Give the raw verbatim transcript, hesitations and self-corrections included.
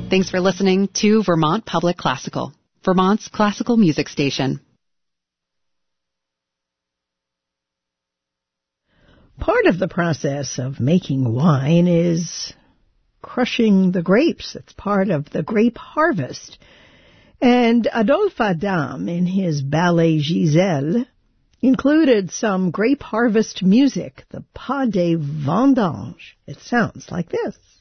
Thanks for listening to Vermont Public Classical, Vermont's classical music station. Part of the process of making wine is crushing the grapes. It's part of the grape harvest. And Adolphe Adam, in his ballet Giselle, included some grape harvest music, the Pas des Vendanges. It sounds like this.